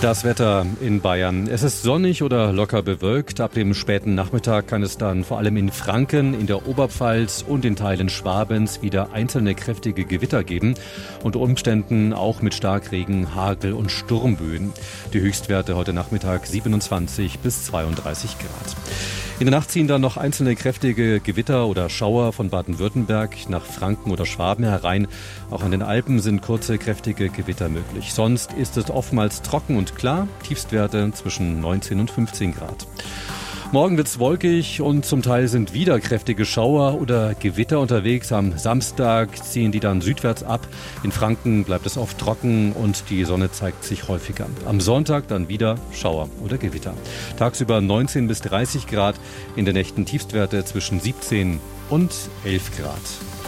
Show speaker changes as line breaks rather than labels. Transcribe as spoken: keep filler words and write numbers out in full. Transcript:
Das Wetter in Bayern. Es ist sonnig oder locker bewölkt. Ab dem späten Nachmittag kann es dann vor allem in Franken, in der Oberpfalz und in Teilen Schwabens wieder einzelne kräftige Gewitter geben. Unter Umständen auch mit Starkregen, Hagel und Sturmböen. Die Höchstwerte heute Nachmittag siebenundzwanzig bis zweiunddreißig Grad. In der Nacht ziehen dann noch einzelne kräftige Gewitter oder Schauer von Baden-Württemberg nach Franken oder Schwaben herein. Auch an den Alpen sind kurze, kräftige Gewitter möglich. Sonst ist es oftmals trocken und klar. Tiefstwerte zwischen neunzehn und fünfzehn Grad. Morgen wird's wolkig und zum Teil sind wieder kräftige Schauer oder Gewitter unterwegs. Am Samstag ziehen die dann südwärts ab. In Franken bleibt es oft trocken und die Sonne zeigt sich häufiger. Am Sonntag dann wieder Schauer oder Gewitter. Tagsüber neunzehn bis dreißig Grad, in den Nächten Tiefstwerte zwischen siebzehn und elf Grad.